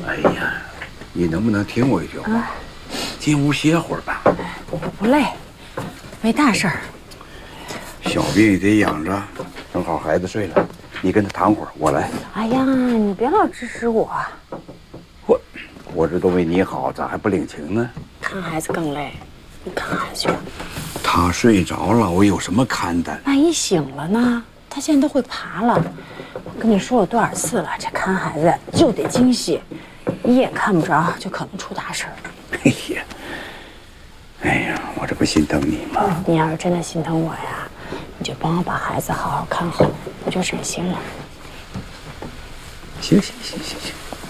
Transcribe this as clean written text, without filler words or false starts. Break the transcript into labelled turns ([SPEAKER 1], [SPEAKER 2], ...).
[SPEAKER 1] 哎呀，你能不能听我一句话？进屋歇会儿吧。
[SPEAKER 2] 不累，没大事儿。
[SPEAKER 1] 小病也得养着，正好孩子睡了，你跟他躺会儿，我来。
[SPEAKER 2] 哎呀，你别老指使我。
[SPEAKER 1] 我这都为你好，咋还不领情呢？
[SPEAKER 2] 看孩子更累，你看孩子去吧。
[SPEAKER 1] 他睡着了，我有什么看的？
[SPEAKER 2] 万一醒了呢？他现在都会爬了。我跟你说过多少次了，这看孩子就得精细，一眼看不着就可能出大事儿。
[SPEAKER 1] 哎呀，我这不心疼你吗？
[SPEAKER 2] 你要是真的心疼我呀，你就帮我把孩子好好看好，我就省心了。
[SPEAKER 1] 行。